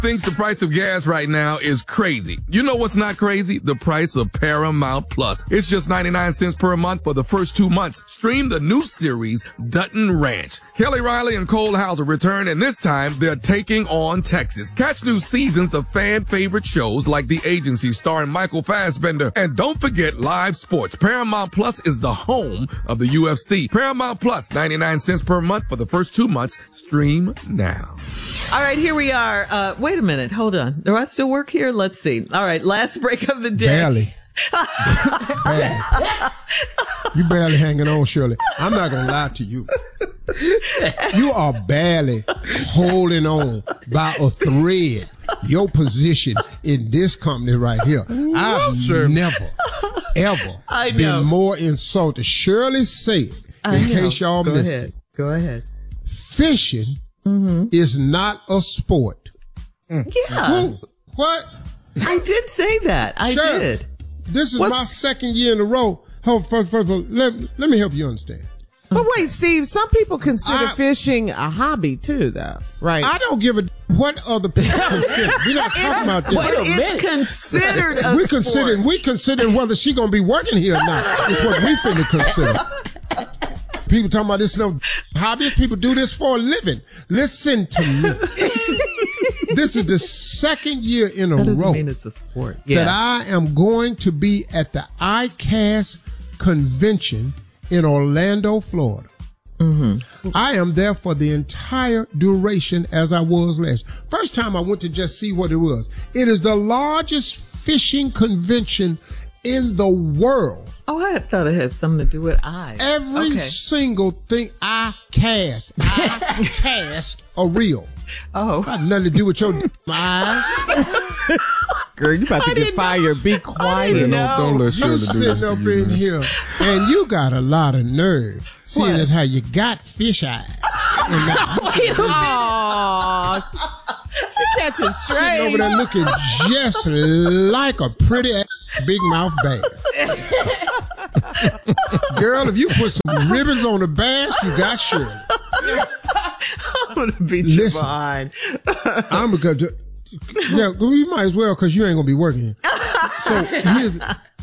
Thinks the price of gas right now is crazy. You know what's not crazy? The price of Paramount Plus. It's just 99 cents per month for the first 2 months. Stream the new series, Dutton Ranch. Kelly Riley and Cole Hauser return, and this time they're taking on Texas. Catch new seasons of fan-favorite shows like The Agency starring Michael Fassbender. And don't forget live sports. Paramount Plus is the home of the UFC. Paramount Plus, 99 cents per month for the first 2 months. Stream now. All right, here we are. Wait a minute. Hold on. Do I still work here? Let's see. All right, last break of the day. Barely. You barely hanging on, Shirley. I'm not going to lie to you. You are barely holding on by a thread. Your position in this company right here. I've never, ever been more insulted. Shirley said, in case y'all missed it. Go ahead. Fishing is not a sport. Yeah. Who? What? I did say that. I did. This is my second year in a row. First of all, let me help you understand. But wait, Steve, some people consider fishing a hobby too, though, right? I don't give a what other people consider. We're not talking about this. It's considered a sport. We considering whether she gonna be working here or not. Is what we finna consider. People talking about this no hobbies. People do this for a living. Listen to me. This is the second year in a row mean it's a sport. that I am going to be at the ICAST convention in Orlando, Florida. I am there for the entire duration as I was last. First time I went to just see what it was. It is the largest fishing convention in the world. Oh, I thought it had something to do with eyes. Every single thing I cast a reel. Oh. Got nothing to do with your eyes. Girl, you about to get fired. Be quiet. Don't let Shirley do this. Sitting up in here, and you got a lot of nerve, seeing as how you got fish eyes. She catches straight. Sitting over there looking just like a pretty big mouth bass. Girl, if you put some ribbons on the bass, you got Shirley. I'm going to beat you behind. I'm going to... Yeah, we might as well because you ain't going to be working here. So here's...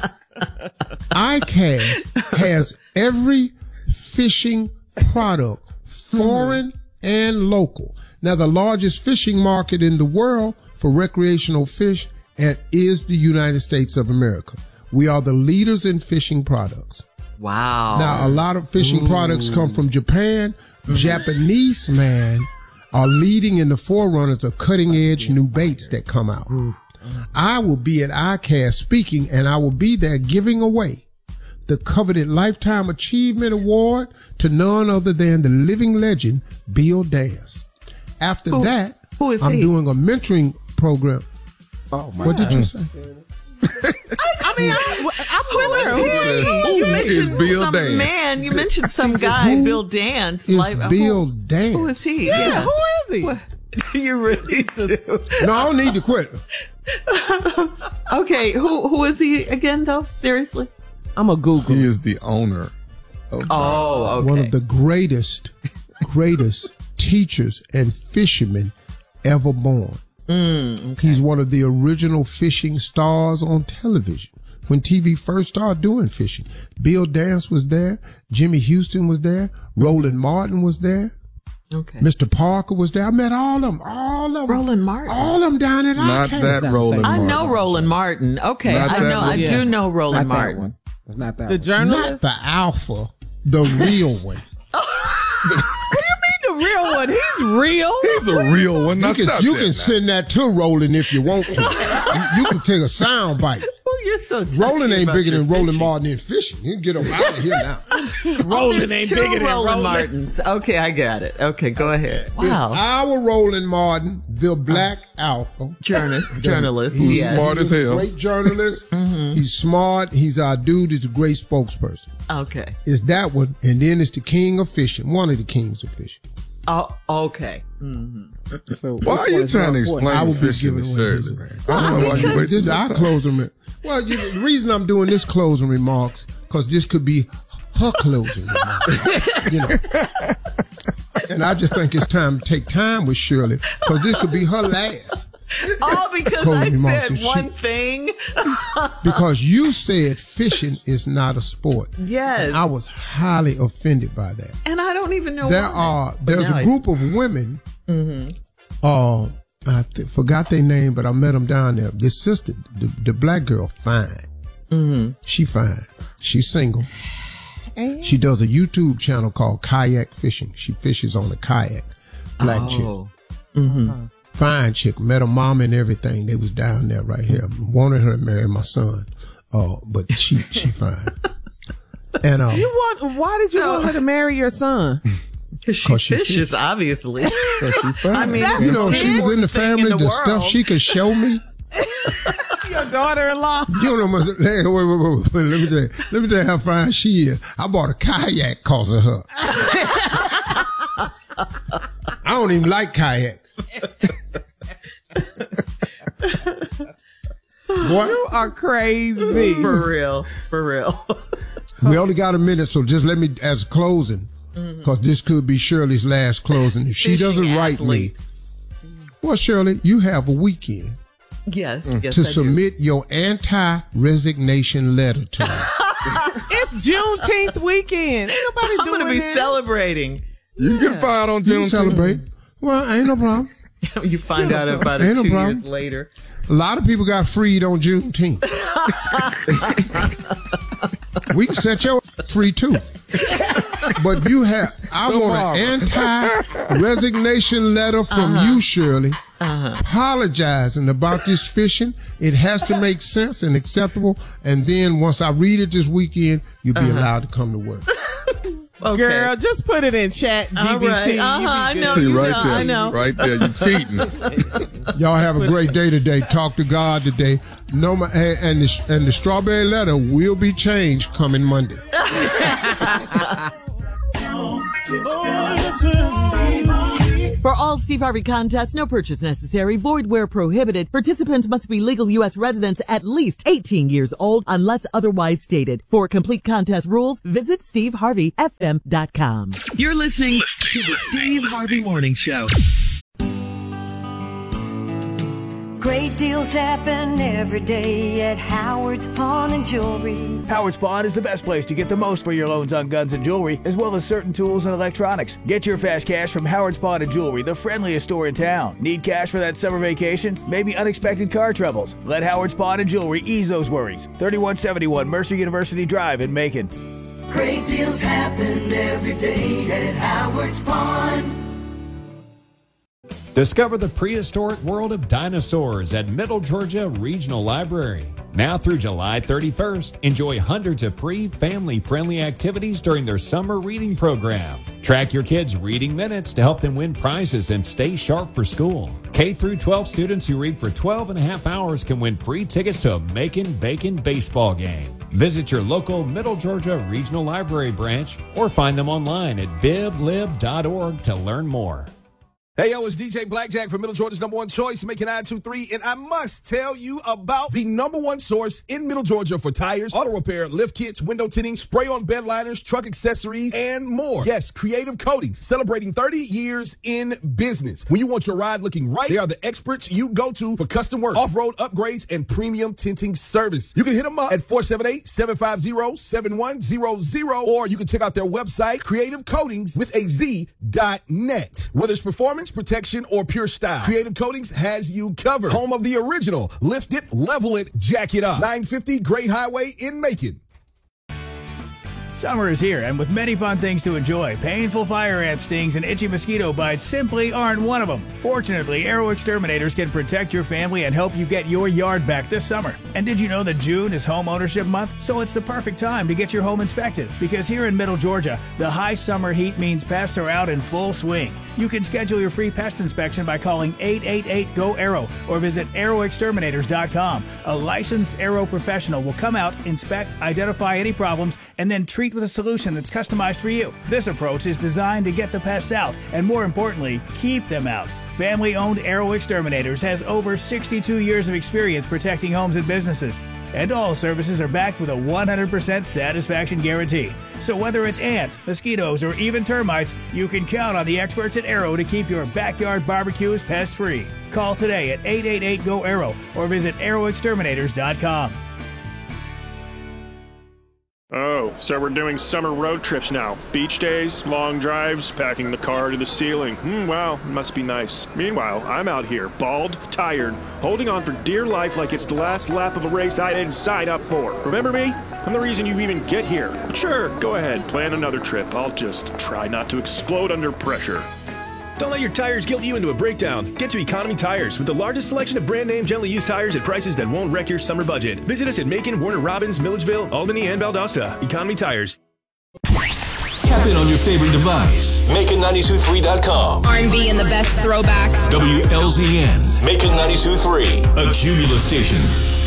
ICAST has every fishing product, foreign and local. Now, the largest fishing market in the world for recreational fish is the United States of America. We are the leaders in fishing products. Wow. Now, a lot of fishing products come from Japan. Japanese, man, are leading in the forerunners of cutting-edge new baits that come out. I will be at ICAST speaking, and I will be there giving away the coveted Lifetime Achievement Award to none other than the living legend, Bill Dance. After that, who is I'm he? doing a mentoring program. Oh, my What did you say? I mean, I'm with her. You Who is mentioned Bill some Dance? man. You mentioned some guy, who Bill Dance. It's Bill Dance. Who is he? Yeah, who is he? You really do. No, I don't need to quit. Okay, who is he again, though? Seriously? I'm a Google. He is the owner of Oh, okay. One of the greatest teachers and fishermen ever born. Okay. He's one of the original fishing stars on television. When TV first started doing fishing, Bill Dance was there, Jimmy Houston was there, Roland Martin was there, Okay. Mr. Parker was there. I met all of them. Roland Martin. All of them down at Not ICAST. that Roland I Martin. know Roland Martin. Okay, Not I that know. one. I do know Roland Not that Martin. one. It's not that The one. journalist? Not the alpha, the real one. The real one. He's real. He's a real one. Now stop You that can now. send that to Roland if you want to. you can take a sound bite. Oh, you're so touchy Roland ain't about bigger your than Roland fishing. Martin in fishing. You can get him out of here now. Roland There's ain't two bigger than Roland Roland. Martins. Okay, I got it. Okay, go ahead. It's Wow. our Roland Martin, the black alpha. Journalist. He's Yes. smart as a hell. great journalist. He's smart. He's our dude. He's a great spokesperson. Okay. It's that one. And then it's the king of fishing. One of the kings of fishing. Oh, okay. So Why are you trying to explain I will be fishing giving to away Shirley, this. man? I don't know why you This wasting is your our time. closing. Well, the reason I'm doing this closing remarks, because this could be her closing remarks. You know. And I just think it's time to take time with Shirley, because this could be her last. All because Cody I Moss said and one she- thing. Because you said fishing is not a sport. Yes. And I was highly offended by that. And I don't even know why. There's a group of women, I forgot their name, but I met them down there. This sister, the black girl, fine. She fine. She's single. She does a YouTube channel called Kayak Fishing. She fishes on a kayak. Black chick. Fine chick. Met her mom and everything. They was down there right here. Wanted her to marry my son. But she fine. And why did you want her to marry your son? Because she fishes, obviously. she fine. I mean, you know, she was in the family, in the the stuff world. she could show me. Your daughter-in-law. You know, wait. Let me tell you how fine she is. I bought a kayak cause of her. I don't even like kayaks. What? You are crazy. For real. We only got a minute, so just let me, as closing, because this could be Shirley's last closing. If she doesn't write me, well, Shirley, you have a weekend. Yes, to submit your anti-resignation letter to me. It's Juneteenth weekend. Ain't nobody I'm doing going to be it. celebrating. You can find on You June. can celebrate. Well, ain't no problem. You find out about it Ain't no 2 problem. years later. A lot of people got freed on Juneteenth. We can set your free too. But I want an anti-resignation letter from you, Shirley, apologizing about this fishing. It has to make sense and acceptable. And then once I read it this weekend, you'll be allowed to come to work. Okay. Girl, just put it in chat GBT. All right. I know. See, You right know, there, I know. right there, you cheating. Y'all have a great day today. Talk to God today. And the strawberry letter will be changed coming Monday. For all Steve Harvey contests, no purchase necessary, void where prohibited. Participants must be legal U.S. residents at least 18 years old unless otherwise stated. For complete contest rules, visit SteveHarveyFM.com. You're listening to the Steve Harvey Morning Show. Great deals happen every day at Howard's Pawn and Jewelry. Howard's Pawn is the best place to get the most for your loans on guns and jewelry, as well as certain tools and electronics. Get your fast cash from Howard's Pawn and Jewelry, the friendliest store in town. Need cash for that summer vacation? Maybe unexpected car troubles? Let Howard's Pawn and Jewelry ease those worries. 3171 Mercer University Drive in Macon. Great deals happen every day at Howard's Pawn. Discover the prehistoric world of dinosaurs at Middle Georgia Regional Library. Now through July 31st, enjoy hundreds of free family-friendly activities during their summer reading program. Track your kids' reading minutes to help them win prizes and stay sharp for school. K through 12 students who read for 12 and a half hours can win free tickets to a Macon Bacon baseball game. Visit your local Middle Georgia Regional Library branch or find them online at biblib.org to learn more. Hey, yo, it's DJ Blackjack from Middle Georgia's number one choice, Macon 923, and I must tell you about the number one source in Middle Georgia for tires, auto repair, lift kits, window tinting, spray-on bed liners, truck accessories, and more. Yes, Creative Coatings, celebrating 30 years in business. When you want your ride looking right, they are the experts you go to for custom work, off-road upgrades, and premium tinting service. You can hit them up at 478-750-7100, or you can check out their website, creativecoatings.net. Whether it's performance, protection, or pure style, Creative Coatings has you covered. Home of the original Lift It, Level It, Jack It Up. 950 Great Highway in Macon. Summer is here, and with many fun things to enjoy, painful fire ant stings and itchy mosquito bites simply aren't one of them. Fortunately, Aero Exterminators can protect your family and help you get your yard back this summer. And did you know that June is Home Ownership Month? So it's the perfect time to get your home inspected, because here in Middle Georgia, the high summer heat means pests are out in full swing. You can schedule your free pest inspection by calling 888-GO-AERO or visit aeroexterminators.com. A licensed Aero professional will come out, inspect, identify any problems, and then treat with a solution that's customized for you. This approach is designed to get the pests out and, more importantly, keep them out. Family-owned Arrow Exterminators has over 62 years of experience protecting homes and businesses. And all services are backed with a 100% satisfaction guarantee. So whether it's ants, mosquitoes, or even termites, you can count on the experts at Arrow to keep your backyard barbecues pest-free. Call today at 888-GO-ARROW or visit arrowexterminators.com. Oh, so we're doing summer road trips now. Beach days, long drives, packing the car to the ceiling. Wow, it must be nice. Meanwhile, I'm out here, bald, tired, holding on for dear life like it's the last lap of a race I didn't sign up for. Remember me? I'm the reason you even get here. But sure, go ahead, plan another trip. I'll just try not to explode under pressure. Don't let your tires guilt you into a breakdown. Get to Economy Tires with the largest selection of brand name gently used tires at prices that won't wreck your summer budget. Visit us at Macon, Warner Robins, Milledgeville, Albany, and Valdosta. Economy Tires. Tap in on your favorite device. Macon923.com. R&B and the best throwbacks. WLZN. Macon 92.3. A Cumulus station.